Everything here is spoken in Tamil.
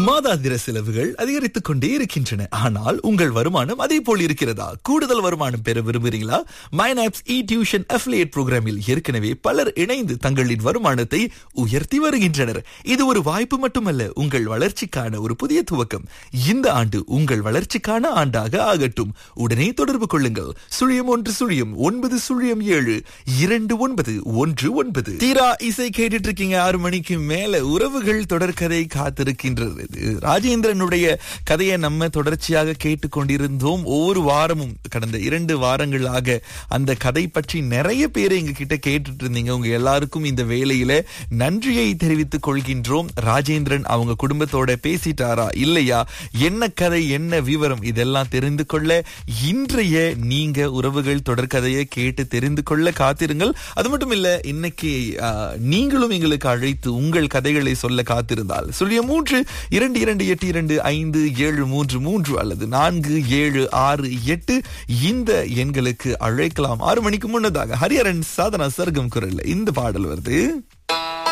மாதாந்திர செலவுகள் அதிகரித்துக் கொண்டே இருக்கின்றன. ஆனால் உங்கள் வருமானம் அதே போல் இருக்கிறதா? கூடுதல் வருமானம் பெற விரும்புகிறீங்களா? மைனாப்ஸ் இ டியூஷன் அஃபிலியேட் புரோகிராமில் ஏற்கனவே பலர் இணைந்து தங்களின் வருமானத்தை உயர்த்தி வருகின்றனர். இது ஒரு வாய்ப்பு மட்டுமல்ல, உங்கள் வளர்ச்சிக்கான ஒரு புதிய துவக்கம். இந்த ஆண்டு உங்கள் வளர்ச்சிக்கான ஆண்டாக ஆகட்டும். உடனே தொடர்பு கொள்ளுங்கள். 0117292919. தீரா இசை கேட்டுட்டு இருக்கீங்க. 6 மணிக்கு மேல உறவுகள் தொடர்கதை காத்திருக்கின்றது. ராஜேந்திரனுடைய கதையை நம்ம தொடர்ச்சியாக கேட்டுக்கொண்டிருந்தோம். ஒவ்வொரு வாரமும் கடந்த 2 வாரங்களாக அந்த கதை பற்றி நிறைய பேர் எங்க கிட்ட கேட்டுட்டு இருந்தீங்க. உங்க எல்லாருக்கும் இந்த வேளையில நன்றியை தெரிவித்துக் கொள்கின்றோம். ராஜேந்திரன் அவங்க குடும்பத்தோட பேசிட்டாரா இல்லையா, என்ன கதை என்ன விவரம், இதெல்லாம் தெரிந்து கொள்ள இன்றைய நீங்க உறவுகள் தொடர்கதையை கேட்டு தெரிந்து கொள்ள காத்திருங்கள். அது மட்டும் இல்ல, இன்னைக்கு நீங்களும் எங்களுக்கு அழைத்து உங்கள் கதைகளை சொல்ல காத்திருந்தால் 0322822533 அல்லது 4768 இந்த எண்களுக்கு அழைக்கலாம். 6 மணிக்கு முன்னதாக ஹரிஹரன் சாதனா சர்க்கம் குரல்ல இந்த பாடல் வருது.